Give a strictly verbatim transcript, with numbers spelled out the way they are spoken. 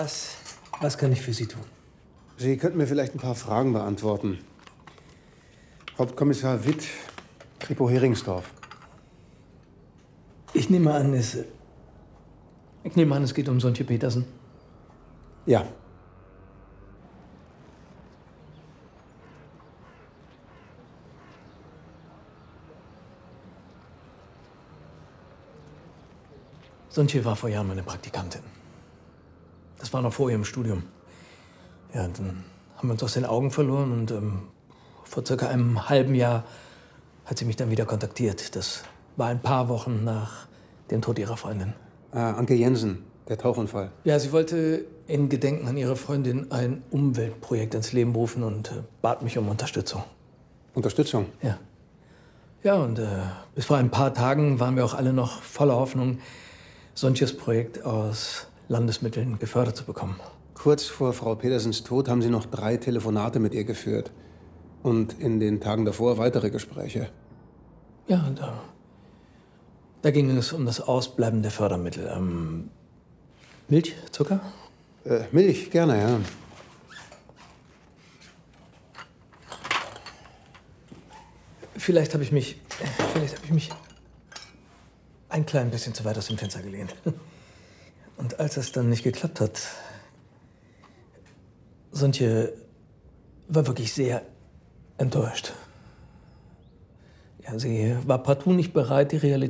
Was, was kann ich für Sie tun? Sie könnten mir vielleicht ein paar Fragen beantworten. Hauptkommissar Witt, Kripo Heringsdorf. Ich nehme an, es, ich nehme an, es geht um Sontje Petersen. Ja. Sontje war vor Jahren meine Praktikantin. Das war noch vor ihrem Studium. Ja, dann haben wir uns aus den Augen verloren und ähm, vor circa einem halben Jahr hat sie mich dann wieder kontaktiert. Das war ein paar Wochen nach dem Tod ihrer Freundin. Ah, Anke Jensen, der Tauchunfall. Ja, sie wollte in Gedenken an ihre Freundin ein Umweltprojekt ins Leben rufen und äh, bat mich um Unterstützung. Unterstützung? Ja. Ja, und äh, bis vor ein paar Tagen waren wir auch alle noch voller Hoffnung, Sontjes Projekt aus Landesmitteln gefördert zu bekommen. Kurz vor Frau Petersens Tod haben Sie noch drei Telefonate mit ihr geführt. Und in den Tagen davor weitere Gespräche. Ja, da, da ging es um das Ausbleiben der Fördermittel. Ähm, Milch, Zucker? Äh, Milch, gerne, ja. Vielleicht habe ich mich, vielleicht habe ich mich ein klein bisschen zu weit aus dem Fenster gelehnt. Und als es dann nicht geklappt hat, Sontje war wirklich sehr enttäuscht. Ja, sie war partout nicht bereit, die Realität